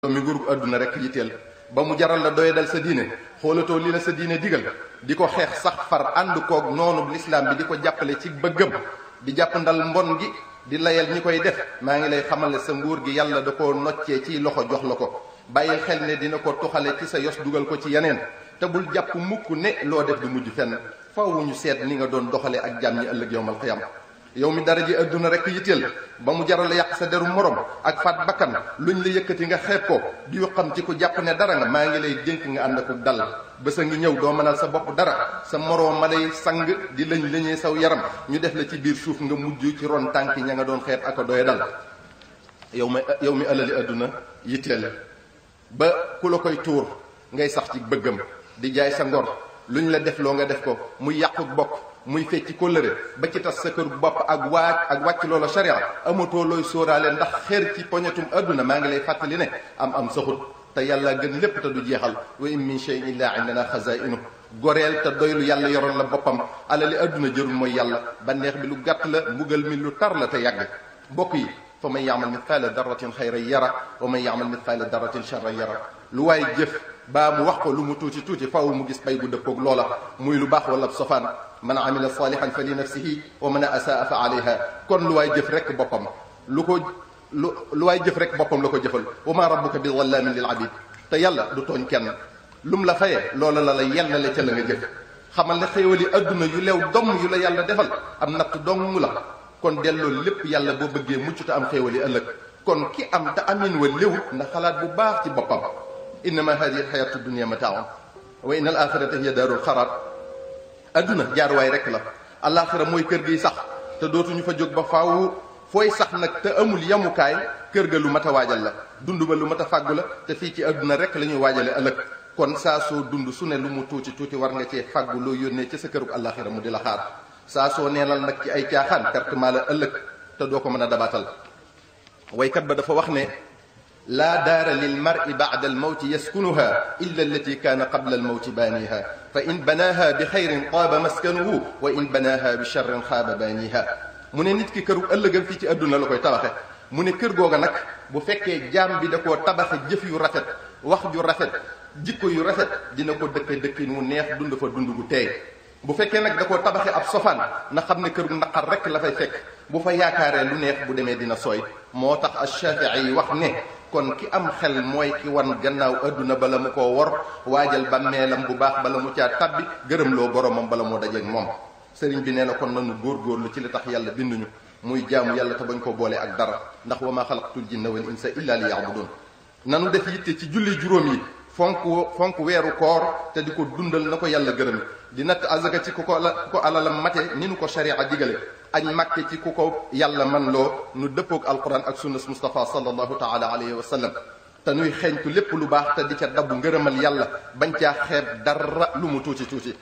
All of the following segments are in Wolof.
mi nguurug àdduna rek yitteel ba mu jaral la doye dal sa diine xoolatoo li la sa diine digal di ko xeex sax far ànd koog noonu lislaam bi di ko jàppale ci bëggam di jàpp ndal mbon gi di layal ñi koy def maa ngi lay xamal ne sa nguur gi yàlla da ko noccee ci loxo jox la ko bàyyil xel ne dina ko tuxale ci sa yos dugal ko ci yeneen te bul jàpp mukk ne loo def du mujj fenn faaw ñu seet ni nga doon doxale ak jàmm ñi ëllëg yowmal xiyam yow mi dara ji adduna rek yitteel ba mu jaral la yàq sa deru morom ak faat bakkan luñ la yëkkati nga xeeb ko di xam ci ku jàpp ne dara nga maa ngi lay dénk nga ànd ak dal bés a ngi ñëw doo mënal sa bopp dara sa moroom ma lay sang di lañee saw yaram ñu def la ci biir suuf nga mujj ci ron tànk ña nga doon xeeb ak a doye dal yow mi alali adduna yitteel ba ku la koy tuur ngay sax ci bëggam di jaay sa ngor luñ la def loo nga def ko muy yàqu bokk muy fecci kóllëre ba ci tas sa kër bopp ak wàcc loola sharia amatoo looy sóoraale ndax xeer ci poñetum adduna maa ngi lay fàttali ne am saxut te yàlla gën lépp te du jeexal wa in min shay'in illa indana xazaa'inu goreel te doylu yàlla yoroon la boppam alali adduna jërul mooy yàlla banneex bi lu gàtt la mbugal mi lu tar la te yàgg bokk yi fa man ya'mal mithqaala darratin xayran yara wa man ya'mal mithqaala darratin sharran yara lu waay jëf baa mu wax ko lu mu tuuti tuuti faaw mu gis pay gu dëppoog loola muy lu baax wala sofaan man amila salihan fa li nafsihi wa man asaa fa alayha kon lu waay jëf rek boppam lu waay jëf rek boppam la ko jëfal wa ma rabbuka bi zallamin lil abid te yàlla du tooñ kenn lum la fayee loola la yellale ca la nga jëf xamal ne xéewali adduna yu leew domm yu la yàlla defal am natt dong la kon delloo lépp yàlla boo bëggee mucc te am xéewali ëllëg kon ki am te amin wa léwut na xalaat bu baax ci boppam innama hadihi alxayatu dunia mataaun wa inna al axirata hiya daarul xaraat adduna jaaruwaay rek la alaxira mooy kër gi sax te dootuñu fa jóg ba faaw fooy sax nag te amul yamukaay kër ga lu mat a waajal la dund ba lu mat a fàggu la te fii ci adduna rek la ñuy waajale ëllëg kon saa soo dund su ne lu mu tuuti tuuti war nga cee fàggu loo yónnee ci sa kërug alaxira mu di la xaar saa soo neenal nag ci ay caaxaan perte maa la ëllëg te doo ko mën a dabaatal waykat ba dafa wax ne laa daara lil mar'i ba'da al mawti yaskunuha illa allati kaana qabla al mawti baaniha fa in banaaha bi xayrin taaba maskanuhu wa in banaaha bi sharrin xaaba baaniha mu ne nit ki këru ëllëgam fii ci adduna la koy tabaxe mu ne kër googa nag bu fekkee jaam bi da koo tabaxe jëf yu rafet wax ju rafet jikko yu rafet dina ko dëkkin mu neex dund fa dund gu teey bu fekkee nag da koo tabaxe ab sofaan na xam ne këru naqar rek la fay fekk bu fa yaakaaree lu neex bu demee dina sooy moo tax Ash-Shaafi'i yi wax ne kon ki am xel mooy ki wan gannaaw adduna bala mu koo wor waajal bàmmeelam bu baax bala mu caa tabbi gërëm loo boromam bala moo dajeeg moom sëriñ bi nee na kon nanu góorgóorlu ci li tax yàlla binduñu muy jaamu yàlla te bañ ko boole ak dara ndax wa ma xalaqtul jinna wal insa illa li ya'budun nanu def yitte ci julli juróom yi fonk weeru koor te di ko dundal na ko yàlla gërëm di natt azaka ci ku ko alalam mate ni nu ko sharia digale añ màkke ci ku ko yàlla man loo nu dëppoog alquran ak sunnas Mustafa sallallahu taala alayhi wa sallam te nuy xeeñtu lépp lu baax te di ca dabbu ngërëmal yàlla bañ caa xeeb dara lu mu tuuti tuuti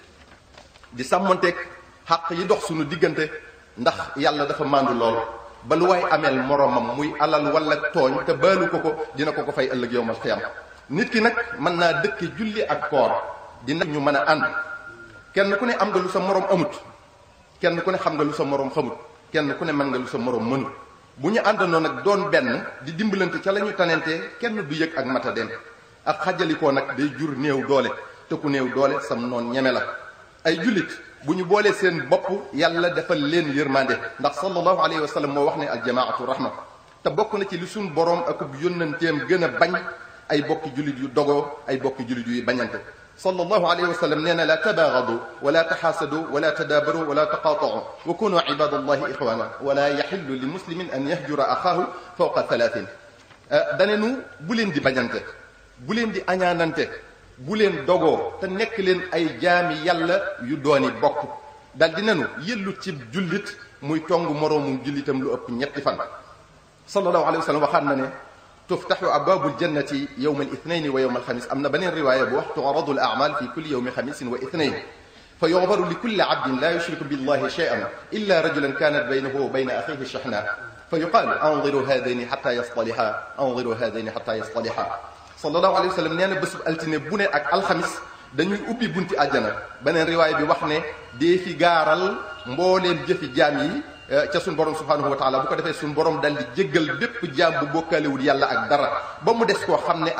di sàmmonteeg xaq yi dox suñu diggante ndax yàlla dafa màndu lool ba lu waay ameel moromam muy alal wala tooñ te baalu ko dina ko fay ëllëg yowmal xiyam nit ki nag mën naa dëkke julli ak koor dina ñu mën a ànd kenn ku ne am nga lu sa morom amut kenn ku ne xam nga lu sa morom xamut kenn ku ne mën nga lu sa morom mënut bu ñu àndandoo nag doon benn di dimbalante ca la ñu tanentee kenn du yëg ak mata dem ak xajalikoo nag day jur néew doole te ku néew doole sam noon ñeme la ay jullit bu ñu boolee seen bopp yàlla defal leen yërmande ndax sallallahu alayhi wa sallam moo wax ne aljamaatu rahma te bokk na ci li suñ boroom akub yónnanteem gën a bañ ay bokki jullit yu dogoo ay bokki jullit yu bañante sallallahu alayhi wa sallam nee na la tabaagadu wala taxaasadu wala tadaabaru wala taqaatau wa kunu ibadallahi ixwana wala yaxillu li muslimin an yahjura axaahu fawqa thalathin danenu bu leen di bañante bu leen di añaanante bu leen dogoo te nekk leen ay jaami yàlla yu dooni bokk dal di nenu yëllut ci jullit muy tong moroomu jullitam lu ëpp ñetti fan sallallahu alayhi wa sallam waxaat na ne tuftaxu abwaabul jannati yowma al-ithnayni wa yowma al-xamis am na beneen riwaaya bu wax tu'radu al-a'maal fi kulli yowmi xamisin wa ithnayn fa yughfaru li kulli abdin laa yushriku billahi shay'an illa rajulan kaanat baynahu wa bayna axiihi shahna fa yuqaalu anziru haadayni xataa yastaliha anziru haadayni xataa yastaliha sallallahu alayhi wa sallam nee na bésub altine bu ne ak alxamis dañuy ubbi bunti àjjana beneen riwaaya bi wax ne dee fi gaaral mbooleem jëfi jaam yi ca suñ borom subhanahu wa taala bu ko defee suñ borom dal di jéggal bépp jaam bu bokkaalewul yàlla ak dara ba mu des koo xam ne